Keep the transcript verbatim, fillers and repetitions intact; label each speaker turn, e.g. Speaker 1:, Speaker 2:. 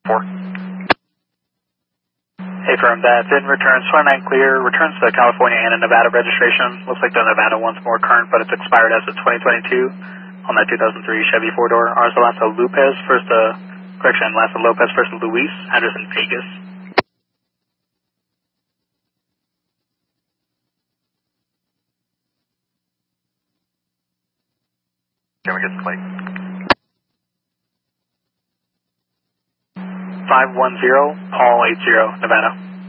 Speaker 1: four.
Speaker 2: Hey, firm, that's in. Returns twenty-nine clear. Returns to the California and a Nevada registration. Looks like the Nevada one's more current, but it's expired as of twenty twenty-two on that two thousand three Chevy four-door. Ours is Lassa Lopez, first, uh, correction, Lassa Lopez, first Luis, address in Vegas.
Speaker 1: Can we get the plate?
Speaker 2: five one zero, Paul eight zero, Nevada.